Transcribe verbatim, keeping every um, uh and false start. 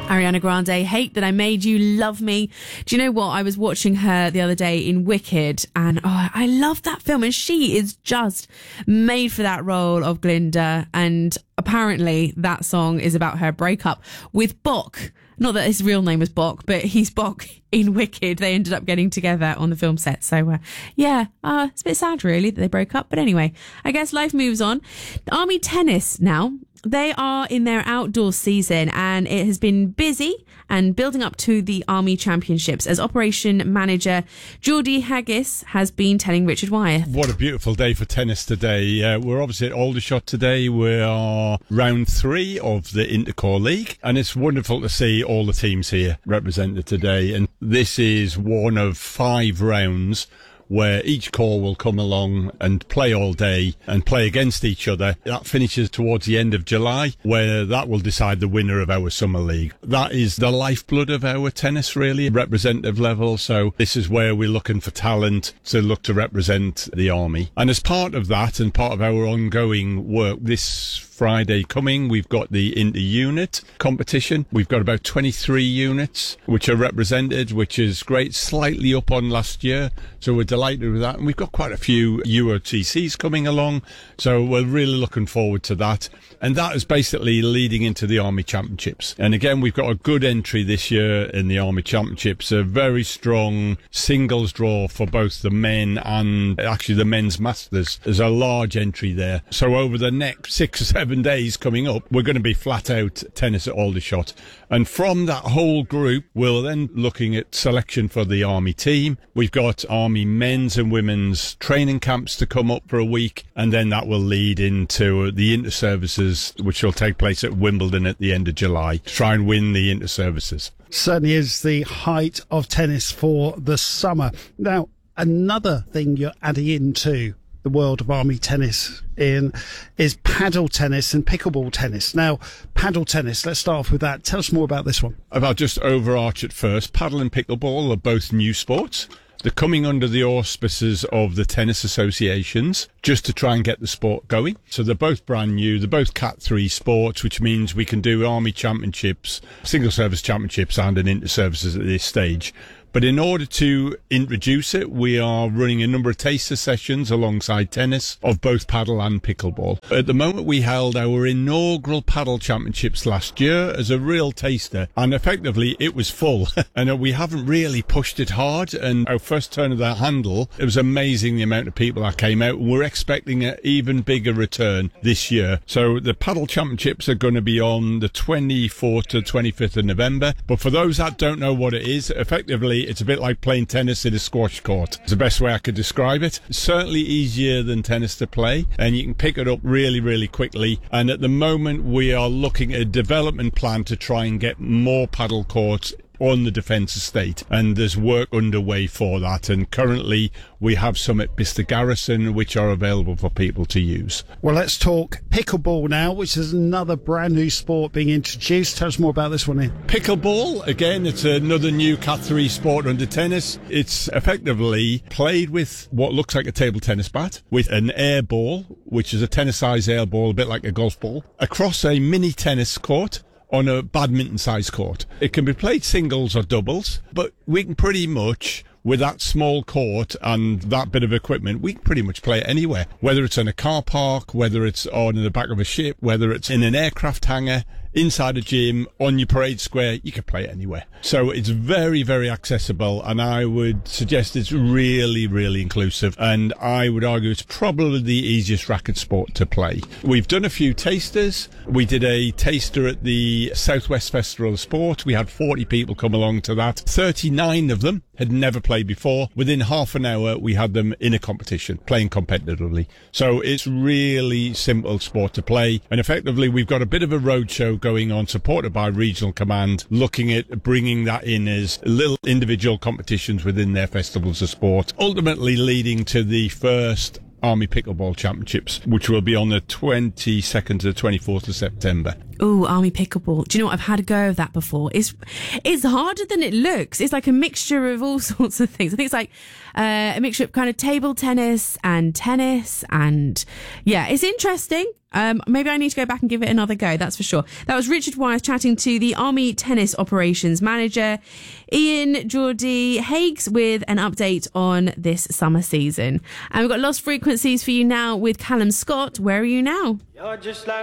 Ariana Grande, Hate That I Made You Love Me. Do you know what? I was watching her the other day in Wicked, and oh, I love that film, and she is just made for that role of Glinda, and apparently that song is about her breakup with Bok. Not that his real name was Bok, but he's Bok in Wicked. They ended up getting together on the film set. So, uh, yeah, uh, it's a bit sad, really, that they broke up. But anyway, I guess life moves on. Army Tennis now. They are in their outdoor season, and it has been busy and building up to the Army Championships, as Operation Manager Geordie Haggis has been telling Richard Wyeth. What a beautiful day for tennis today. Uh, we're obviously at Aldershot today. We are round three of the Intercore League, and it's wonderful to see all the teams here represented today. And this is one of five rounds where each corps will come along and play all day and play against each other. That finishes towards the end of July, where that will decide the winner of our summer league. That is the lifeblood of our tennis, really, representative level. So this is where we're looking for talent to look to represent the Army. And as part of that, and part of our ongoing work, this Friday coming, we've got the inter-unit competition. We've got about twenty-three units which are represented, which is great, slightly up on last year. So we're delighted with that. And we've got quite a few U O T Cs coming along. So we're really looking forward to that. And that is basically leading into the Army Championships. And again, we've got a good entry this year in the Army Championships, a very strong singles draw for both the men and actually the men's masters. There's a large entry there. So over the next six or seven days coming up, we're going to be flat out tennis at Aldershot. And from that whole group, we're then looking at selection for the Army team. We've got Army men's and women's training camps to come up for a week, and then that will lead into the inter-services, which will take place at Wimbledon at the end of July, to try and win the inter-services. Certainly is the height of tennis for the summer. Now, another thing you're adding into the world of Army tennis in is paddle tennis and pickleball tennis. Now, paddle tennis, let's start off with that. Tell us more about this one. I'll just overarch it first. Paddle and pickleball are both new sports. They're coming under the auspices of the tennis associations just to try and get the sport going. So they're both brand new. They're both Cat three sports, which means we can do Army championships, single service championships and an inter-services at this stage. But in order to introduce it, we are running a number of taster sessions alongside tennis of both paddle and pickleball. At the moment, we held our inaugural paddle championships last year as a real taster, and effectively it was full. And we haven't really pushed it hard. And our first turn of the handle, it was amazing the amount of people that came out. We're expecting an even bigger return this year. So the paddle championships are going to be on the twenty-fourth to twenty-fifth of November. But for those that don't know what it is, effectively, it's a bit like playing tennis in a squash court. It's the best way I could describe it. It's certainly easier than tennis to play, and you can pick it up really, really quickly. And at the moment, we are looking at a development plan to try and get more paddle courts on the Defence Estate, and there's work underway for that, and currently we have some at Bicester Garrison which are available for people to use. Well, let's talk pickleball now, which is another brand new sport being introduced. Tell us more about this one, Ian. Pickleball, again, it's another new Cat three sport under tennis. It's effectively played with what looks like a table tennis bat, with an air ball, which is a tennis-sized air ball, a bit like a golf ball, across a mini tennis court on a badminton-sized court. It can be played singles or doubles, but we can pretty much, with that small court and that bit of equipment, we can pretty much play it anywhere. Whether it's in a car park, whether it's on the back of a ship, whether it's in an aircraft hangar, inside a gym, on your parade square, you can play it anywhere. So it's very, very accessible, and I would suggest it's really, really inclusive, and I would argue it's probably the easiest racket sport to play. We've done a few tasters. We did a taster at the Southwest Festival of Sport. We had forty people come along to that. thirty-nine of them had never played before. Within half an hour, we had them in a competition, playing competitively. So it's really simple sport to play, and effectively we've got a bit of a roadshow going on, supported by Regional Command, looking at bringing that in as little individual competitions within their festivals of sport, ultimately leading to the first Army Pickleball Championships, which will be on the twenty-second to the twenty-fourth of September. Ooh, army pickleball. Do you know what? I've had a go of that before. It's it's harder than it looks. It's like a mixture of all sorts of things. I think it's like uh, a mixture of kind of table tennis and tennis, and yeah, it's interesting. Um, maybe I need to go back and give it another go. That's for sure. That was Richard Wyeth chatting to the Army Tennis Operations Manager, Ian Geordie Haigh, with an update on this summer season. And we've got Lost Frequencies for you now with Callum Scott. Where are you now? You're just like